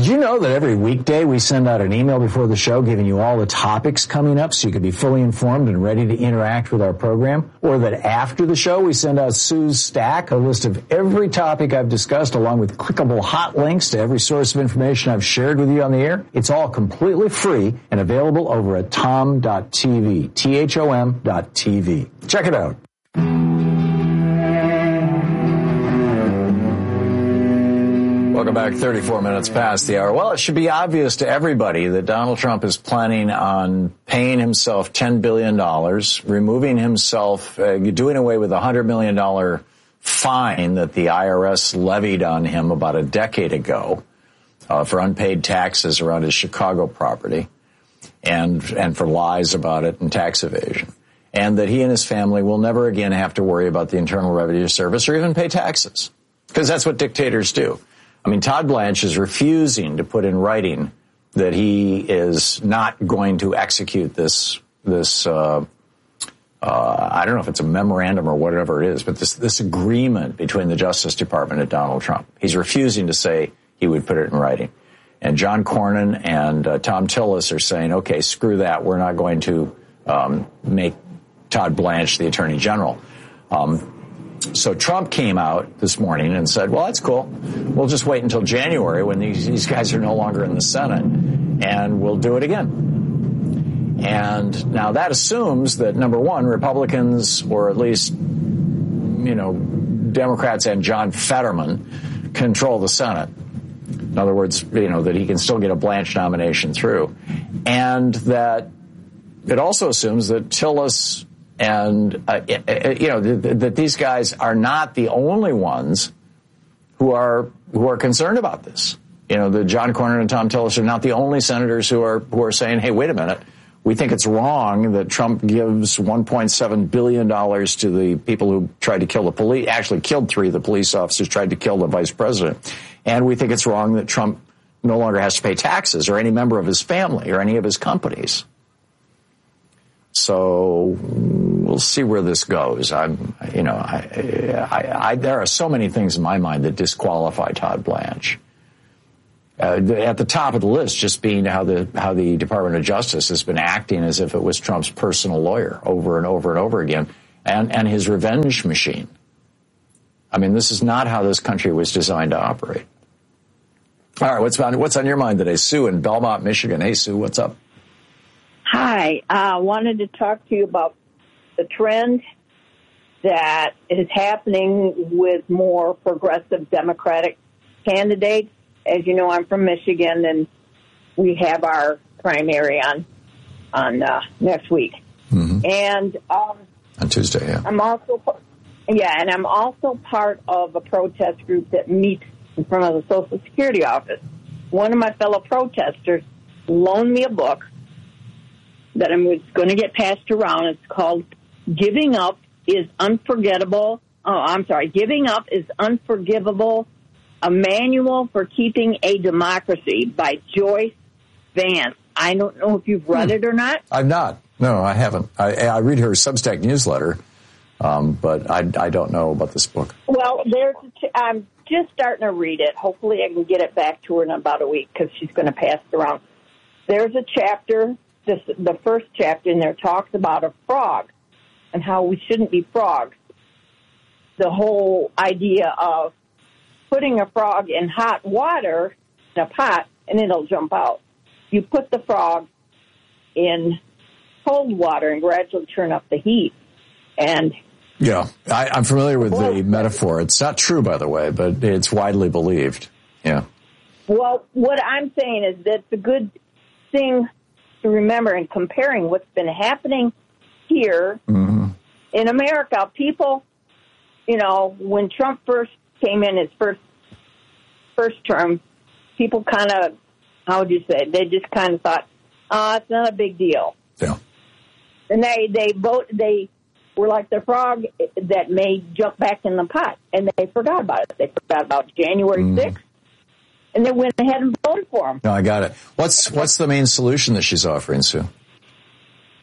you know that every weekday we send out an email before the show giving you all the topics coming up so you can be fully informed and ready to interact with our program? Or that after the show we send out Sue's Stack, a list of every topic I've discussed along with clickable hot links to every source of information I've shared with you on the air? It's all completely free and available over at tom.tv, THOM.tv. Check it out. Welcome back. 34 minutes past the hour. Well, it should be obvious to everybody that Donald Trump is planning on paying himself $10 billion, removing himself, doing away with a $100 million fine that the IRS levied on him about a decade ago for unpaid taxes around his Chicago property and for lies about it and tax evasion. And that he and his family will never again have to worry about the Internal Revenue Service or even pay taxes, because that's what dictators do. I mean, Todd Blanche is refusing to put in writing that he is not going to execute this I don't know if it's a memorandum or whatever it is, but this agreement between the Justice Department and Donald Trump. He's refusing to say he would put it in writing. And John Cornyn and Tom Tillis are saying, okay, screw that. We're not going to make Todd Blanche the Attorney General. So Trump came out this morning and said, well, that's cool. We'll just wait until January when these guys are no longer in the Senate, and we'll do it again. And now that assumes that, number one, Republicans, or at least, Democrats and John Fetterman control the Senate. In other words, that he can still get a Blanche nomination through. And that it also assumes that Tillis and, that these guys are not the only ones who are concerned about this. The John Cornyn and Tom Tillis are not the only senators who are saying, hey, wait a minute. We think it's wrong that Trump gives $1.7 billion to the people who tried to kill the police, actually killed 3 of the police officers, tried to kill the vice president. And we think it's wrong that Trump no longer has to pay taxes, or any member of his family or any of his companies. So we'll see where this goes. There are so many things in my mind that disqualify Todd Blanche. At the top of the list, just being how the Department of Justice has been acting as if it was Trump's personal lawyer over and over and over again, and his revenge machine. I mean, this is not how this country was designed to operate. All right, what's on your mind today? Sue in Belmont, Michigan. Hey, Sue, what's up? Hi, I wanted to talk to you about the trend that is happening with more progressive Democratic candidates. As you know, I'm from Michigan, and we have our primary on next week. Mm-hmm. And on Tuesday, yeah. I'm also part of a protest group that meets in front of the Social Security office. One of my fellow protesters loaned me a book that I'm going to get passed around. It's called Giving Up is Unforgettable. Giving Up is Unforgivable, A Manual for Keeping a Democracy by Joyce Vance. I don't know if you've read it or not. I've not. No, I haven't. I read her Substack newsletter, but I don't know about this book. Well, I'm just starting to read it. Hopefully I can get it back to her in about a week because she's going to pass it around. There's a chapter, the first chapter in there talks about a frog and how we shouldn't be frogs. The whole idea of putting a frog in hot water in a pot and it'll jump out. You put the frog in cold water and gradually turn up the heat. And yeah, I'm familiar with the metaphor. It's not true, by the way, but it's widely believed. Yeah. Well, what I'm saying is that's a good thing to remember in comparing what's been happening here in America. People, when Trump first came in his first term, people kind of, how would you say, they just kind of thought, it's not a big deal. Yeah. And they were like the frog that may jump back in the pot, and they forgot about it. They forgot about January 6th, and they went ahead and voted for him. No, I got it. What's the main solution that she's offering, Sue?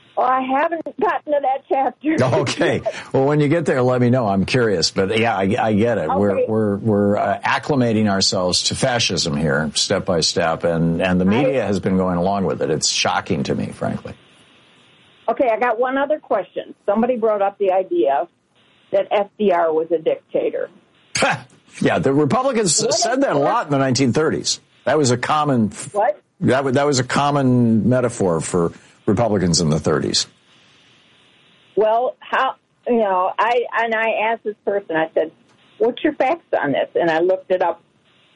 Well, I haven't gotten to that chapter. Okay. Well, when you get there, let me know. I'm curious. But yeah, I get it. Okay. We're acclimating ourselves to fascism here, step by step, and the media has been going along with it. It's shocking to me, frankly. Okay, I got one other question. Somebody brought up the idea that FDR was a dictator. Yeah, the Republicans said that a lot in the 1930s. That was a common. What? That was a common metaphor for Republicans in the 30s. Well, how, I asked this person, I said, what's your facts on this? And I looked it up,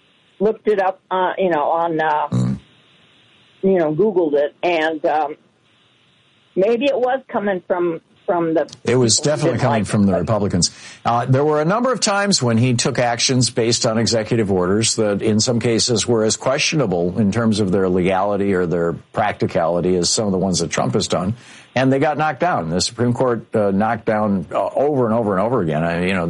on, Googled it, and maybe it was coming from the... It was definitely coming from the Republicans. There were a number of times when he took actions based on executive orders that in some cases were as questionable in terms of their legality or their practicality as some of the ones that Trump has done. And they got knocked down. The Supreme Court knocked down over and over and over again.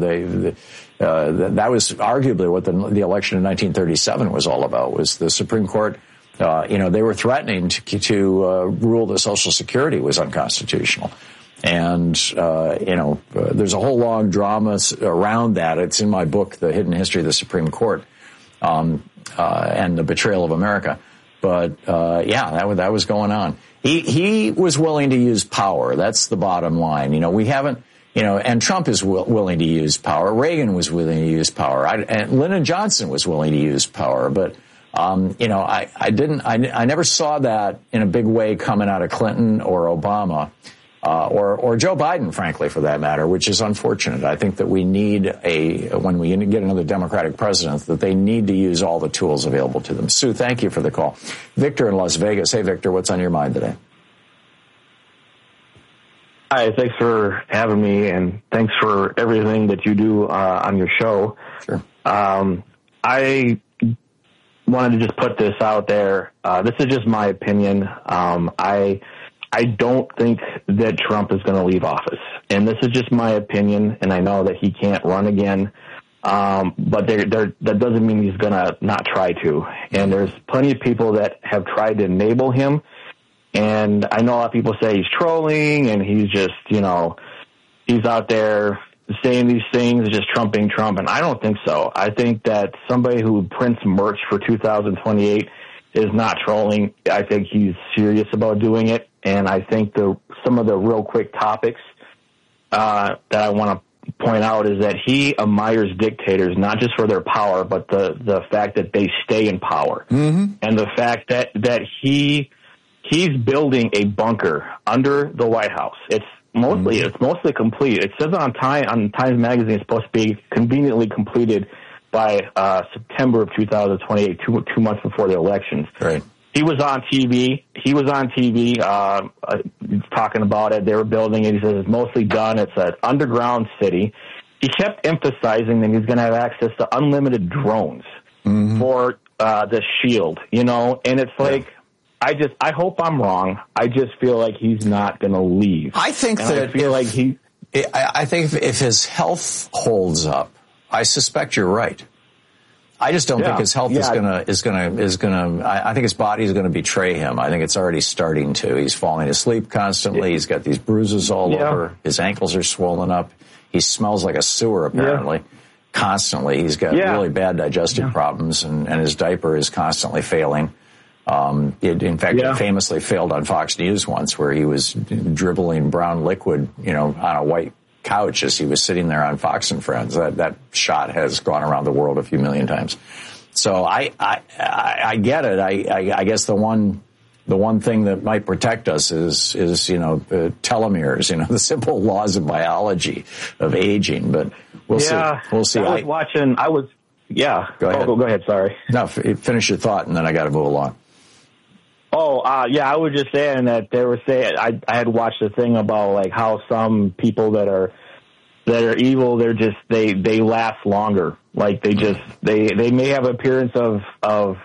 That was arguably what the election in 1937 was all about, was the Supreme Court. They were threatening to rule that Social Security was unconstitutional. And, there's a whole long drama around that. It's in my book, The Hidden History of the Supreme Court, and the Betrayal of America. But, that was going on. He was willing to use power. That's the bottom line. We haven't, and Trump is willing to use power. Reagan was willing to use power. And Lyndon Johnson was willing to use power. But, I never saw that in a big way coming out of Clinton or Obama. Or Joe Biden, frankly, for that matter, which is unfortunate. I think that we need when we get another Democratic president, that they need to use all the tools available to them. Sue, thank you for the call. Victor in Las Vegas. Hey, Victor, what's on your mind today? Hi, thanks for having me, and thanks for everything that you do on your show. Sure. I wanted to just put this out there. This is just my opinion. I don't think that Trump is going to leave office. And this is just my opinion, and I know that he can't run again. But that doesn't mean he's going to not try to. And there's plenty of people that have tried to enable him. And I know a lot of people say he's trolling and he's just, he's out there saying these things, just Trump being Trump. And I don't think so. I think that somebody who prints merch for 2028 is not trolling. I think he's serious about doing it. And I think some of the real quick topics that I want to point out is that he admires dictators, not just for their power, but the fact that they stay in power. Mm-hmm. And the fact that he's building a bunker under the White House. It's mostly complete. It says on Times Magazine it's supposed to be conveniently completed by September of 2028, two months before the elections. Right. He was on TV. Talking about it. They were building it. He says it's mostly done. It's an underground city. He kept emphasizing that he's going to have access to unlimited drones for the shield, and it's like, I hope I'm wrong. I just feel like he's not going to leave. I think if his health holds up, I suspect you're right. I just don't think his health is gonna. I think his body is gonna betray him. I think it's already starting to. He's falling asleep constantly. He's got these bruises all over. His ankles are swollen up. He smells like a sewer apparently, constantly. He's got really bad digestive problems, and his diaper is constantly failing. It famously failed on Fox News once, where he was dribbling brown liquid, on a white couch as he was sitting there on Fox and Friends. That shot has gone around the world a few million times. So I get it. I guess the one thing that might protect us is telomeres, the simple laws of biology of aging. But we'll see. We'll see. Go ahead. Go ahead. Sorry. No, finish your thought, and then I got to move along. I was just saying that they were saying I had watched a thing about like how some people that are evil, they last longer. Like they may have appearance of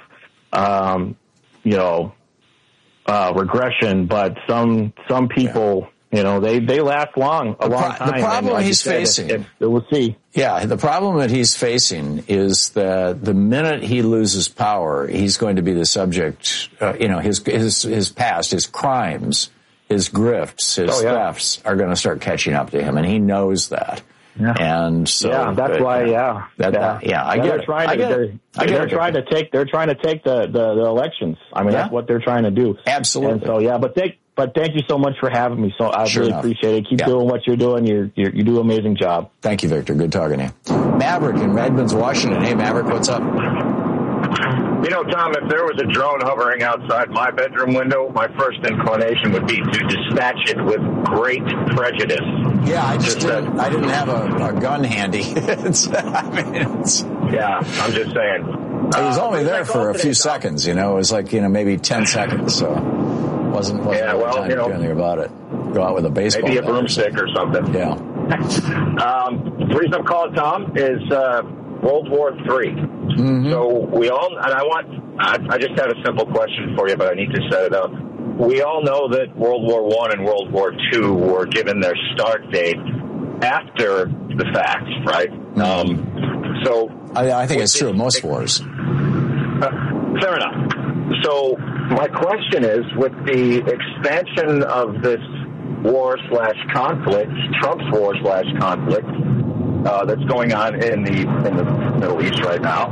regression, but some people they last a long time. The problem he's facing, we'll see. Yeah, the problem that he's facing is that the minute he loses power, he's going to be the subject. His past, his crimes, his grifts, his thefts are going to start catching up to him, and he knows that. Yeah. And so that's why. I get it. They're trying to take the elections. I mean, that's what they're trying to do. Absolutely. And so but thank you so much for having me. So I really appreciate it. Keep doing what you're doing. You do an amazing job. Thank you, Victor. Good talking to you. Maverick in Redmond, Washington. Hey, Maverick, what's up? You know, Tom, if there was a drone hovering outside my bedroom window, my first inclination would be to dispatch it with great prejudice. Yeah, I didn't have a gun handy. I'm just saying. It was only there for a few seconds, It was like, maybe 10 seconds, so wasn't really time to do anything about it. Go out with a baseball maybe a broomstick or something. Yeah. The reason I'm calling Tom is World War III. Mm-hmm. So we all, and I just have a simple question for you, but I need to set it up. We all know that World War I and World War II were given their start date after the fact, right? Mm-hmm. So I think it's true of most wars. Fair enough. So my question is, with the expansion of this war/conflict, Trump's war/conflict, that's going on in the Middle East right now,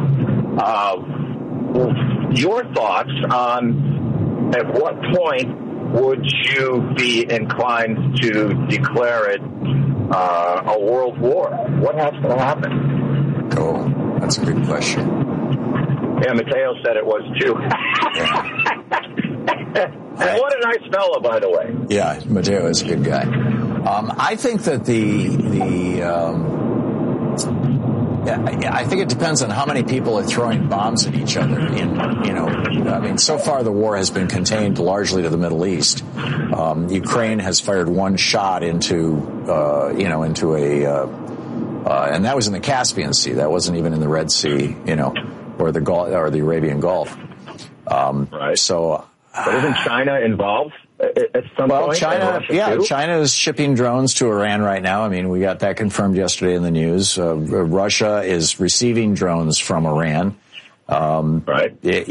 your thoughts on at what point would you be inclined to declare it a world war? What has to happen? Oh, that's a good question. Yeah, Mateo said it was too. And what a nice fellow, by the way. Yeah, Mateo is a good guy. I think that I think it depends on how many people are throwing bombs at each other. So far the war has been contained largely to the Middle East. Ukraine has fired one shot into and that was in the Caspian Sea. That wasn't even in the Red Sea, or the Gulf, or the Arabian Gulf. Right. So, but isn't China involved at some point? China is shipping drones to Iran right now. I mean, we got that confirmed yesterday in the news. Russia is receiving drones from Iran. Right.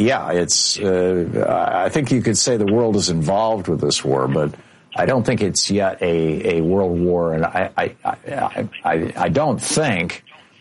I think you could say the world is involved with this war, but I don't think it's yet a world war. And I don't think,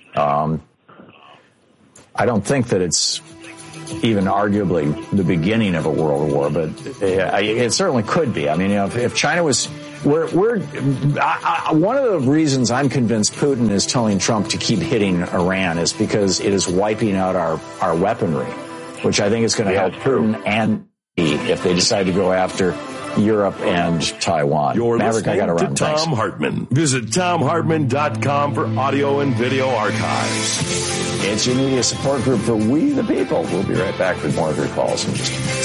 that it's even arguably the beginning of a world war, but it certainly could be. I mean, if China was, one of the reasons I'm convinced Putin is telling Trump to keep hitting Iran is because it is wiping out our weaponry, which I think is going to help Putin and if they decide to go after Europe and Taiwan. You're Maverick, I listening gotta run. to Tom Hartman. Visit TomHartman.com for audio and video archives. It's your media support group for We the People. We'll be right back with more of your calls in just a minute.